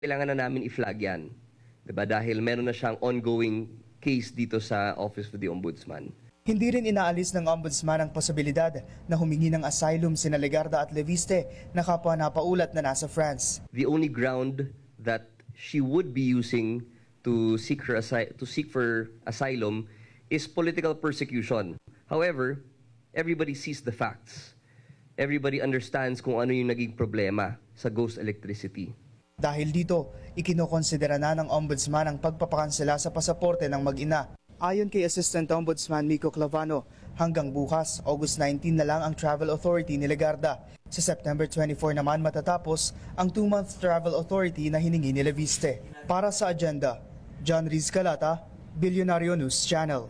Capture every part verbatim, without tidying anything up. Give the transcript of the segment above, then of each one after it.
kailangan na namin i-flag yan. Diba? Dahil meron na siyang ongoing case dito sa Office of the Ombudsman. Hindi rin inaalis ng Ombudsman ang posibilidad na humingi ng asylum sina Legarda at Leviste na kapwa napaulat na nasa France. The only ground that she would be using to seek, her asy- to seek for asylum is political persecution. However, everybody sees the facts. Everybody understands kung ano yung naging problema sa ghost electricity. Dahil dito, ikinokonsidera na ng Ombudsman ang pagpapakansela sa pasaporte ng mag-ina. Ayon kay Assistant Ombudsman Miko Clavano, hanggang bukas, August nineteenth na lang ang travel authority ni Legarda. Sa September twenty-fourth naman matatapos ang two-month travel authority na hiningi ni Leviste. Para sa agenda, John Riz Calata, Bilyonaryo News Channel.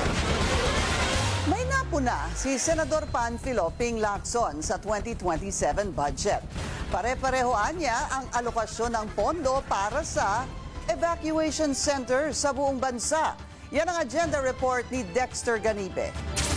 May napuna si Senador Panfilo Ping Lacson sa twenty twenty-seven budget. Pare-parehoan niya ang alokasyon ng pondo para sa evacuation center sa buong bansa. Yan ang agenda report ni Dexter Ganibe.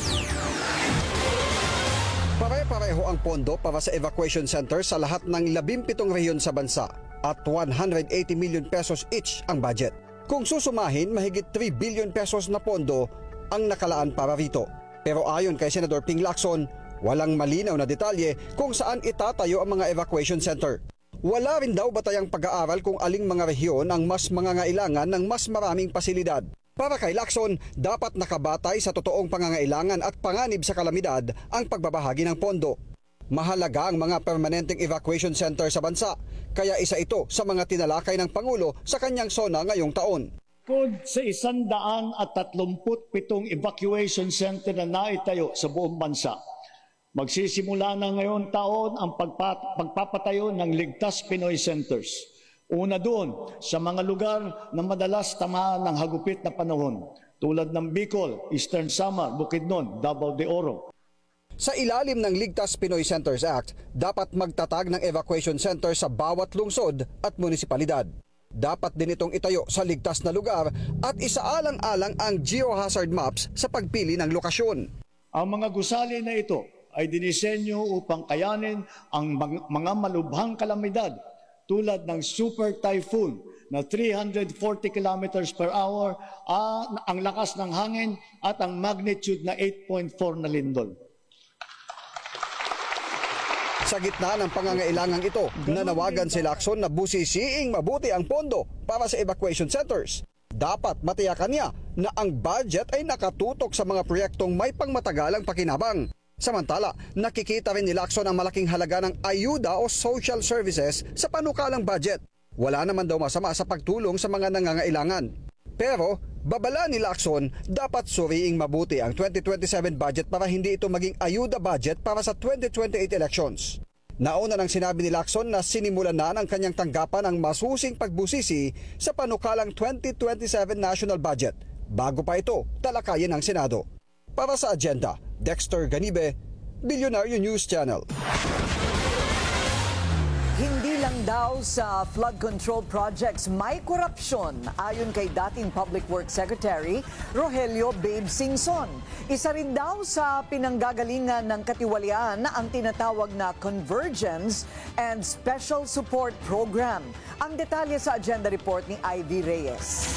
Pare-pareho ang pondo para sa evacuation center sa lahat ng labimpitong rehiyon sa bansa at one hundred eighty million pesos each ang budget. Kung susumahin, mahigit three billion pesos na pondo ang nakalaan para rito. Pero ayon kay Senador Ping Lacson, walang malinaw na detalye kung saan itatayo ang mga evacuation center. Wala rin daw batayang pag-aaral kung aling mga rehiyon ang mas mangangailangan ng mas maraming pasilidad. Para kay Lacson, dapat nakabatay sa totoong pangangailangan at panganib sa kalamidad ang pagbabahagi ng pondo. Mahalaga ang mga permanenteng evacuation center sa bansa, kaya isa ito sa mga tinalakay ng Pangulo sa kanyang SONA ngayong taon. Bukod sa isandaan at tatlumput pitong evacuation center na naitayo sa buong bansa, magsisimula na ngayon taon ang pagpa- pagpapatayo ng Ligtas Pinoy Centers. Una doon sa mga lugar na madalas tamaan ng hagupit na panahon tulad ng Bicol, Eastern Samar, Bukidnon, Davao de Oro. Sa ilalim ng Ligtas Pinoy Centers Act, dapat magtatag ng evacuation center sa bawat lungsod at munisipalidad. Dapat din itong itayo sa ligtas na lugar at isaalang-alang ang geohazard maps sa pagpili ng lokasyon. Ang mga gusali na ito ay dinisenyo upang kayanin ang mga malubhang kalamidad tulad ng super typhoon na three hundred forty kilometers per hour, uh, ang lakas ng hangin at ang magnitude na eight point four na lindol. Sa gitna ng pangangailangang ito, nanawagan si Lacson na busisiing mabuti ang pondo para sa evacuation centers. Dapat matiyakan niya na ang budget ay nakatutok sa mga proyektong may pangmatagalang pakinabang. Samantala, nakikita rin ni Lacson ang malaking halaga ng ayuda o social services sa panukalang budget. Wala naman daw masama sa pagtulong sa mga nangangailangan. Pero, babala ni Lacson, dapat suriing mabuti ang twenty twenty-seven budget para hindi ito maging ayuda budget para sa twenty twenty-eight elections. Nauna nang sinabi ni Lacson na sinimulan na ng kanyang tanggapan ang masusing pagbusisi sa panukalang twenty twenty-seven national budget bago pa ito talakayin ng Senado. Para sa agenda, Dexter Ganibe, Bilyonaryo News Channel. Hindi lang daw sa flood control projects may korupsyon ayon kay dating Public Works Secretary Rogelio Babe Singson. Isa rin daw sa pinanggagalingan ng katiwalian ang tinatawag na Convergence and Special Support Program. Ang detalye sa agenda report ni Ivy Reyes.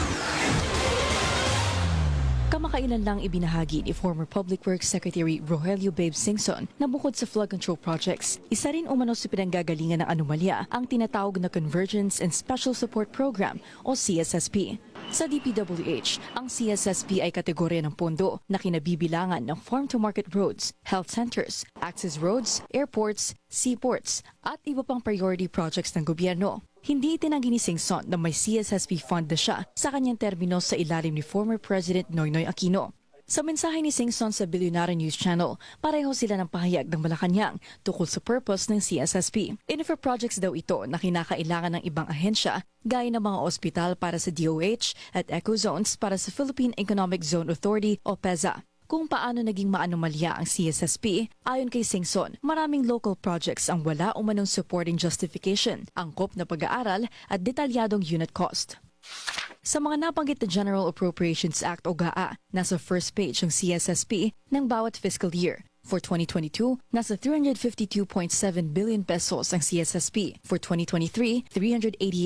Kamakailan lang ibinahagi ni former Public Works Secretary Rogelio Babe Singson na bukod sa flood control projects, isa rin umano sa pinanggagalingan ng anomalya ang tinatawag na Convergence and Special Support Program o C S S P. Sa D P W H, ang C S S P ay kategorya ng pondo na kinabibilangan ng farm-to-market roads, health centers, access roads, airports, seaports, at iba pang priority projects ng gobyerno. Hindi itinanggi ni Singson na may C S S P fund na siya sa kanyang termino sa ilalim ni former President Noynoy Aquino. Sa mensahe ni Singson sa Bilyonaryo News Channel, pareho sila ng pahayag ng Malacanang tungkol sa purpose ng C S S P. Infra projects daw ito na kinakailangan ng ibang ahensya gaya ng mga ospital para sa D O H at eco zones para sa Philippine Economic Zone Authority o PEZA. Kung paano naging maanomalya ang C S S P, ayon kay Singson, maraming local projects ang wala umanong supporting justification, angkop na pag-aaral at detalyadong unit cost. Sa mga nabanggit na General Appropriations Act o G A A, nasa first page ng C S S P ng bawat fiscal year. For twenty twenty-two, nasa three hundred fifty-two point seven billion pesos ang C S S P. For twenty twenty-three, three hundred eighty